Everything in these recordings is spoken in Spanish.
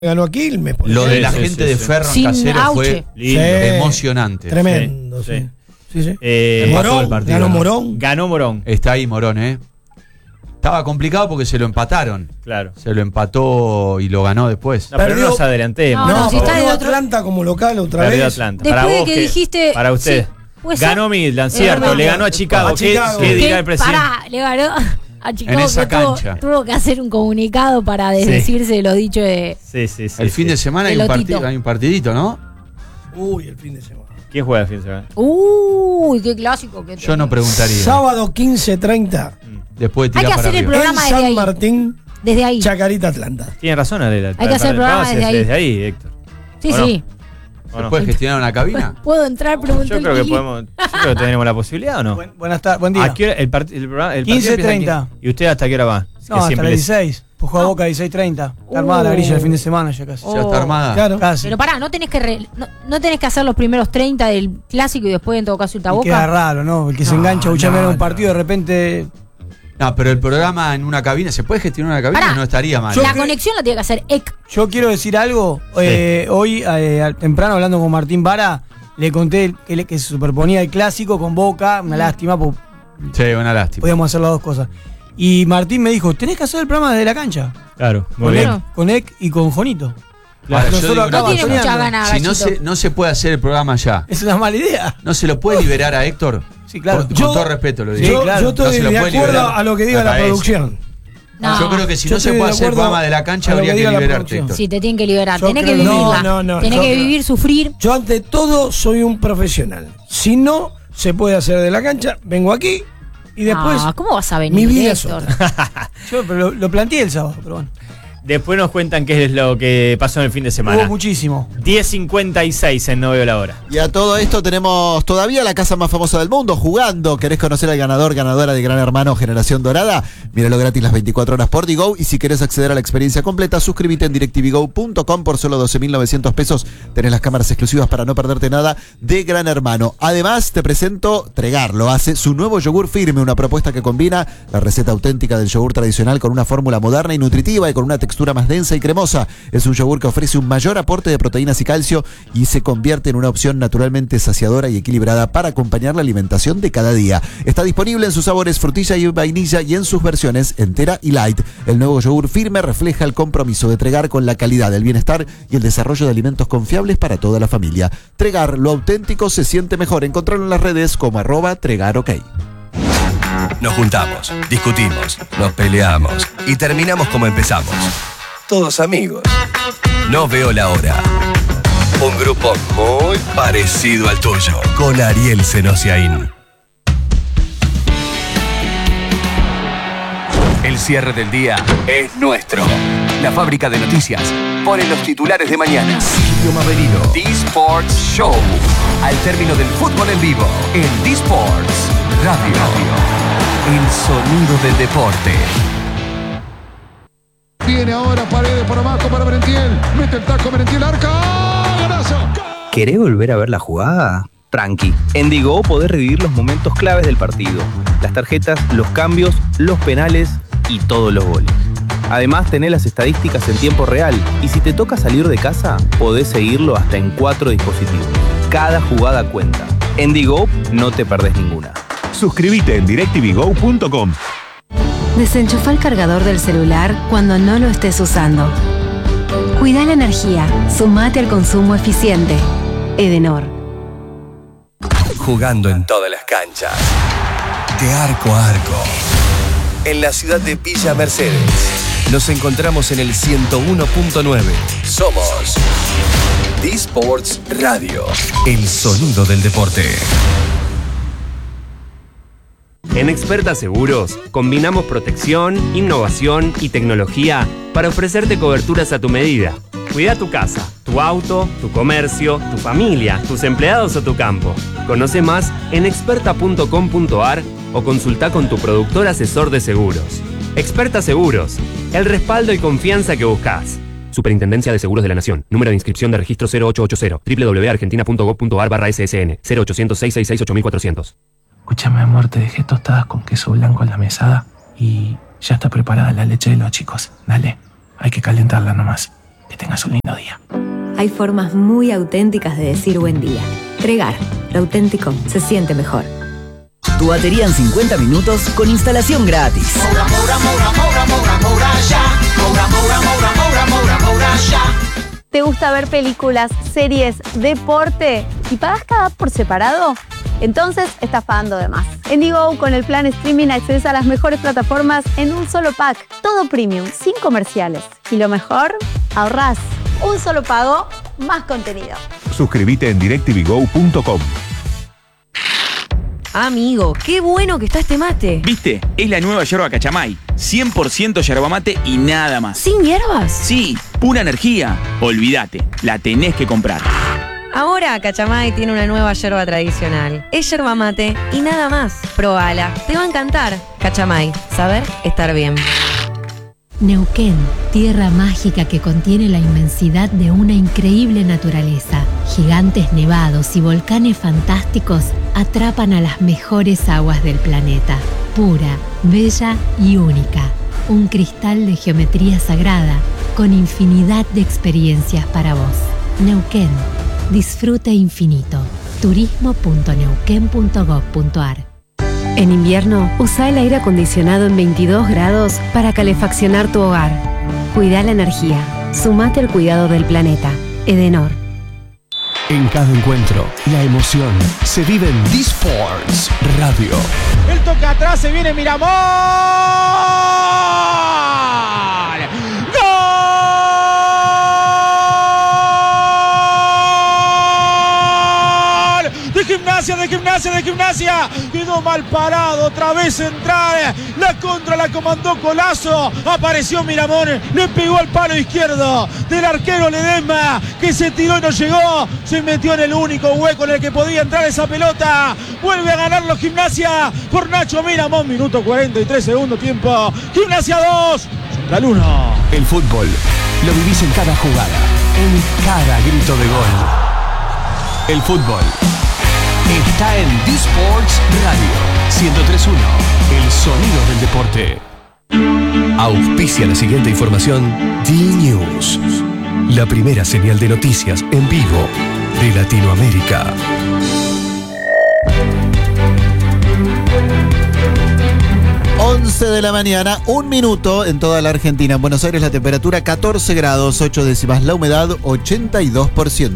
ganó a Quilmes. Lo de la gente de Ferro en Casero fue emocionante. Tremendo, sí. Morón, ganó Morón. Ganó Morón. Está ahí Morón, Estaba complicado porque se lo empataron. Claro. Se lo empató y lo ganó después. No, pero no nos adelantemos. No, si está de Atlanta como local otra vez. Atlanta. Después para de vos, que dijiste. para usted. Sí, ganó Midland, cierto. Le ganó a Chicago. ¿Qué dirá el presidente? Le ganó a Chicago, en esa que cancha. tuvo que hacer un comunicado para desdecirse lo dicho de. Sí. El fin de semana hay un partidito, ¿no? Uy, el fin de semana. ¿Quién juega el fin de semana? Uy, qué clásico que Yo no preguntaría. Sábado 15:30. Después de hay que hacer el programa desde San ahí. Martín, desde ahí. Chacarita, Atlanta. Tiene razón, Adela. Hay que hacer el programa desde ahí, Héctor. Sí, ¿O sí. no? ¿Se puede gestionar una cabina? ¿Puedo entrar? Pregunté. Yo creo que tenemos la posibilidad, ¿o no? Buenas tardes, buen día. ¿A qué hora el programa? 15:30. ¿Y usted hasta qué hora va? No, hasta las 16. Pues juega Boca a 16:30. Está armada la grilla el fin de semana ya casi. ¿Ya está armada? Claro. Casi. Pero pará, no tenés que hacer los primeros 30 del clásico y después en todo caso irte a Y Boca. queda raro, ¿no? El que se engancha a escuchar un partido de repente. No, pero el programa en una cabina, ¿se puede gestionar una cabina? Pará. No estaría mal. La conexión la tiene que hacer EC. Yo quiero decir algo. Hoy, temprano, hablando con Martín Vara, le conté que se superponía el clásico con Boca. Una lástima, porque Sí, una lástima. podíamos hacer las dos cosas. Y Martín me dijo, tenés que hacer el programa desde la cancha. Claro, muy Con bien. Ek, con Ek y con Jonito. Ahora, yo Nosotros digo acá una No tiene cosa. mucha gana, Si Gachito. no se puede hacer el programa ya, Es una mala idea. ¿no se lo puede liberar a Héctor? Sí, claro. Con todo respeto lo digo. Sí, Yo, claro. yo No estoy se lo de puede acuerdo liberar a lo que diga la cabeza. producción. No. Yo creo que si Yo no se estoy puede de hacer el acuerdo programa de la cancha, a lo habría que que diga la liberarte, producción. Héctor. Sí, te tienen que liberar. Yo Tenés que creo- vivirla. No, Tenés yo que creo- vivir, sufrir. Yo ante todo soy un profesional. Si no se puede hacer de la cancha, vengo aquí y después ¿Cómo vas a venir, mi vida es Héctor? Yo pero lo planteé el sábado, pero bueno. Después nos cuentan qué es lo que pasó en el fin de semana. Hubo muchísimo. 10:56 en No Veo la Hora. Y a todo esto tenemos todavía la casa más famosa del mundo jugando. ¿Querés conocer al ganador, ganadora de Gran Hermano Generación Dorada? Míralo gratis las 24 horas por Digo. Y si querés acceder a la experiencia completa, suscríbete en DirecTVGo.com por solo 12.900 pesos. Tenés las cámaras exclusivas para no perderte nada de Gran Hermano. Además, te presento Tregar. Lo hace su nuevo yogur firme, una propuesta que combina la receta auténtica del yogur tradicional con una fórmula moderna y nutritiva y con una textura más densa y cremosa. Es un yogur que ofrece un mayor aporte de proteínas y calcio y se convierte en una opción naturalmente saciadora y equilibrada para acompañar la alimentación de cada día. Está disponible en sus sabores frutilla y vainilla y en sus versiones entera y light. El nuevo yogur firme refleja el compromiso de Tregar con la calidad, el bienestar y el desarrollo de alimentos confiables para toda la familia. Tregar, lo auténtico se siente mejor. Encontrarlo en las redes como @TregarOK. Nos juntamos, discutimos, nos peleamos y terminamos como empezamos. Todos amigos. No Veo la Hora. Un grupo muy parecido al tuyo. Con Ariel Senosiaín. El cierre del día es nuestro. La fábrica de noticias pone los titulares de mañana. Silvio Maverino. D-Sports Show. Al término del fútbol en vivo. En D-Sports Radio. El sonido del deporte. Viene ahora Paredes por abajo para Merentiel. Mete el taco Merentiel, arca. ¡Golazo! ¿Querés volver a ver la jugada? Tranqui. En Digo podés revivir los momentos claves del partido. Las tarjetas, los cambios, los penales y todos los goles. Además tenés las estadísticas en tiempo real y si te toca salir de casa, podés seguirlo hasta en 4 dispositivos. Cada jugada cuenta. En Digo no te perdés ninguna. Suscríbete en DirecTVGo.com. Desenchufa el cargador del celular cuando no lo estés usando. Cuida la energía. Sumate al consumo eficiente. Edenor. Jugando en todas las canchas. De arco a arco. En la ciudad de Villa Mercedes. Nos encontramos en el 101.9. Somos D-Sports Radio. El sonido del deporte. En Experta Seguros, combinamos protección, innovación y tecnología para ofrecerte coberturas a tu medida. Cuida tu casa, tu auto, tu comercio, tu familia, tus empleados o tu campo. Conoce más en experta.com.ar o consulta con tu productor asesor de seguros. Experta Seguros, el respaldo y confianza que buscas. Superintendencia de Seguros de la Nación. Número de inscripción de registro 0880. www.argentina.gov.ar/ssn. 0800 666 8400. Escúchame, amor, te dejé tostadas con queso blanco en la mesada y ya está preparada la leche de los chicos. Dale, hay que calentarla nomás. Que tengas un lindo día. Hay formas muy auténticas de decir buen día. Pregar, lo auténtico se siente mejor. Tu batería en 50 minutos con instalación gratis. ¿Te gusta ver películas, series, deporte y pagas cada por separado? Entonces estás pagando de más. En Digo, con el plan streaming accedes a las mejores plataformas en un solo pack. Todo premium, sin comerciales. Y lo mejor, ahorrás. Un solo pago, más contenido. Suscríbete en DirecTVGo.com. Amigo, qué bueno que está este mate. ¿Viste? Es la nueva yerba Cachamay. 100% yerba mate y nada más. ¿Sin hierbas? Sí, pura energía. Olvídate, la tenés que comprar. Ahora Cachamay tiene una nueva yerba tradicional. Es yerba mate y nada más. Probala, te va a encantar. Cachamay, saber estar bien. Neuquén, tierra mágica que contiene la inmensidad de una increíble naturaleza. Gigantes nevados y volcanes fantásticos atrapan a las mejores aguas del planeta. Pura, bella y única. Un cristal de geometría sagrada con infinidad de experiencias para vos. Neuquén, disfrute infinito. turismo.neuquén.gov.ar. En invierno, usa el aire acondicionado en 22 grados para calefaccionar tu hogar. Cuida la energía. Sumate al cuidado del planeta. Edenor. En cada encuentro, la emoción se vive en D-Sports Radio. El toque atrás, se viene Miramón. De gimnasia, quedó mal parado, otra vez central, la contra la comandó Colazo, apareció Miramón, le pegó al palo izquierdo del arquero Ledesma, que se tiró y no llegó, se metió en el único hueco en el que podía entrar esa pelota, vuelve a ganarlo Gimnasia por Nacho Miramón, minuto 43, segundo tiempo, Gimnasia 2, Central 1. El fútbol lo vivís en cada jugada, en cada grito de gol. El fútbol está en D-Sports Radio 103.1, el sonido del deporte. Auspicia la siguiente información D-News, la primera señal de noticias en vivo de Latinoamérica. De la mañana, 1 minuto en toda la Argentina. En Buenos Aires la temperatura 14 grados, 8 décimas, la humedad 82%.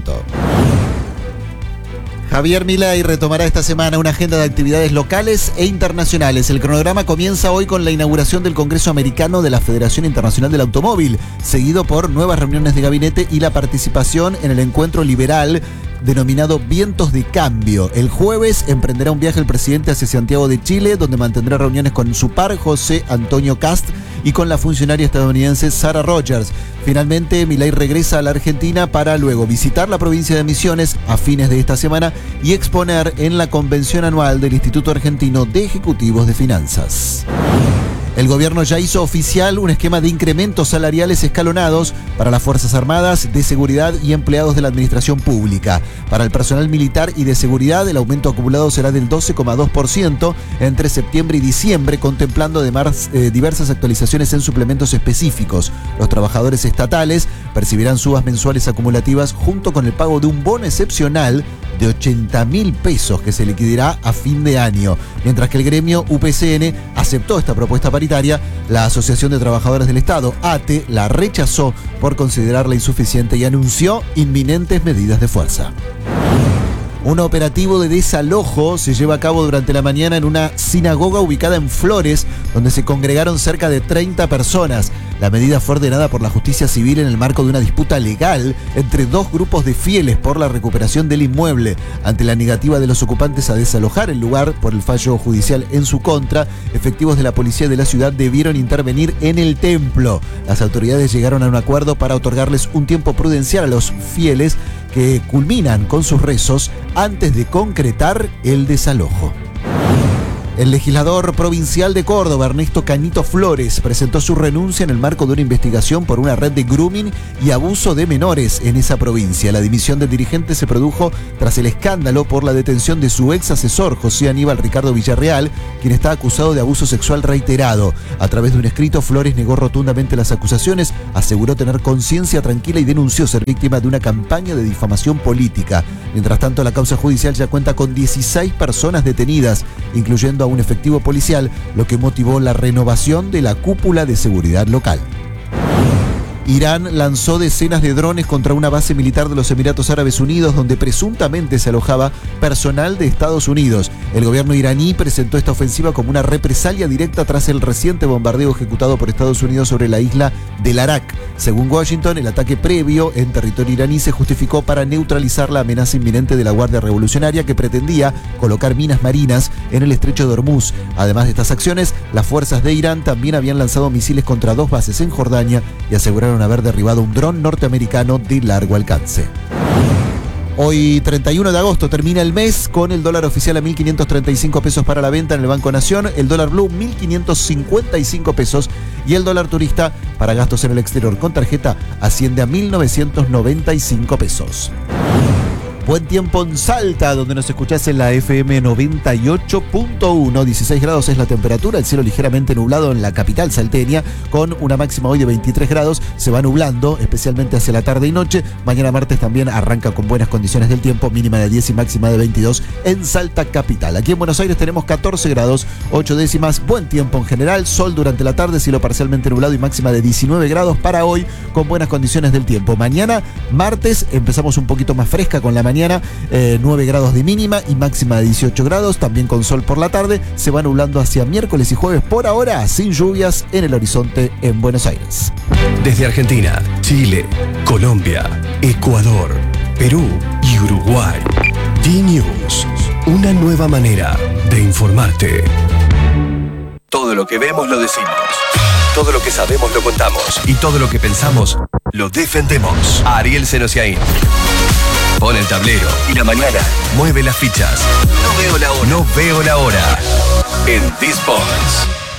Javier Milei retomará esta semana una agenda de actividades locales e internacionales. El cronograma comienza hoy con la inauguración del Congreso Americano de la Federación Internacional del Automóvil, seguido por nuevas reuniones de gabinete y la participación en el encuentro liberal denominado Vientos de Cambio. El jueves emprenderá un viaje el presidente hacia Santiago de Chile, donde mantendrá reuniones con su par, José Antonio Kast, y con la funcionaria estadounidense Sarah Rogers. Finalmente, Milei regresa a la Argentina para luego visitar la provincia de Misiones a fines de esta semana y exponer en la convención anual del Instituto Argentino de Ejecutivos de Finanzas. El gobierno ya hizo oficial un esquema de incrementos salariales escalonados para las Fuerzas Armadas, de Seguridad y empleados de la Administración Pública. Para el personal militar y de seguridad, el aumento acumulado será del 12,2% entre septiembre y diciembre, contemplando además diversas actualizaciones en suplementos específicos. Los trabajadores estatales percibirán subas mensuales acumulativas junto con el pago de un bono excepcional de 80.000 pesos que se liquidará a fin de año. Mientras que el gremio UPCN aceptó esta propuesta paritaria, la Asociación de Trabajadores del Estado, ATE, la rechazó por considerarla insuficiente y anunció inminentes medidas de fuerza. Un operativo de desalojo se lleva a cabo durante la mañana en una sinagoga ubicada en Flores, donde se congregaron cerca de 30 personas. La medida fue ordenada por la justicia civil en el marco de una disputa legal entre dos grupos de fieles por la recuperación del inmueble. Ante la negativa de los ocupantes a desalojar el lugar por el fallo judicial en su contra, efectivos de la policía de la ciudad debieron intervenir en el templo. Las autoridades llegaron a un acuerdo para otorgarles un tiempo prudencial a los fieles que culminan con sus rezos antes de concretar el desalojo. El legislador provincial de Córdoba, Ernesto Canito Flores, presentó su renuncia en el marco de una investigación por una red de grooming y abuso de menores en esa provincia. La dimisión del dirigente se produjo tras el escándalo por la detención de su ex asesor, José Aníbal Ricardo Villarreal, quien está acusado de abuso sexual reiterado. A través de un escrito, Flores negó rotundamente las acusaciones, aseguró tener conciencia tranquila y denunció ser víctima de una campaña de difamación política. Mientras tanto, la causa judicial ya cuenta con 16 personas detenidas, incluyendo a un efectivo policial, lo que motivó la renovación de la cúpula de seguridad local. Irán lanzó decenas de drones contra una base militar de los Emiratos Árabes Unidos donde presuntamente se alojaba personal de Estados Unidos. El gobierno iraní presentó esta ofensiva como una represalia directa tras el reciente bombardeo ejecutado por Estados Unidos sobre la isla del Arak. Según Washington, el ataque previo en territorio iraní se justificó para neutralizar la amenaza inminente de la Guardia Revolucionaria que pretendía colocar minas marinas en el estrecho de Hormuz. Además de estas acciones, las fuerzas de Irán también habían lanzado misiles contra 2 bases en Jordania y aseguraron haber derribado un dron norteamericano de largo alcance. Hoy, 31 de agosto, termina el mes con el dólar oficial a 1.535 pesos para la venta en el Banco Nación, el dólar blue 1.555 pesos y el dólar turista para gastos en el exterior con tarjeta asciende a 1.995 pesos. Buen tiempo en Salta, donde nos escuchás en la FM 98.1. 16 grados es la temperatura, el cielo ligeramente nublado en la capital salteña, con una máxima hoy de 23 grados. Se va nublando, especialmente hacia la tarde y noche. Mañana martes también arranca con buenas condiciones del tiempo, mínima de 10 y máxima de 22 en Salta capital. Aquí en Buenos Aires tenemos 14 grados, 8 décimas, buen tiempo en general, sol durante la tarde, cielo parcialmente nublado y máxima de 19 grados para hoy, con buenas condiciones del tiempo. Mañana, martes, empezamos un poquito más fresca con la mañana, 9 grados de mínima y máxima de 18 grados, también con sol por la tarde. Se va nublando hacia miércoles y jueves, por ahora sin lluvias en el horizonte en Buenos Aires. Desde Argentina, Chile, Colombia, Ecuador, Perú y Uruguay. D-News, una nueva manera de informarte. Todo lo que vemos lo decimos. Todo lo que sabemos lo contamos. Y todo lo que pensamos lo defendemos. Ariel Senosiaín. Pone el tablero y la mañana mueve las fichas. No veo la hora. En D-Sports.